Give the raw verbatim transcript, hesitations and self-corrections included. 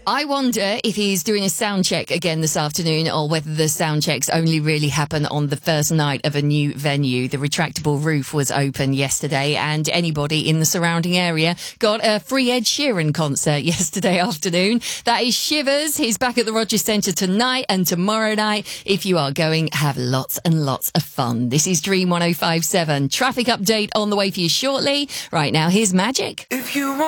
I wonder if he's doing a sound check again this afternoon or whether the sound checks only really happen on the first night of a new venue. The retractable roof was open yesterday and anybody in the surrounding area got a free Ed Sheeran concert yesterday afternoon. That is Shivers. He's back at the Rogers Centre tonight and tomorrow night. If you are going, have lots and lots of fun. This is Dream one oh five seven. Traffic update on the way for you shortly. Right now, here's Magic. If you want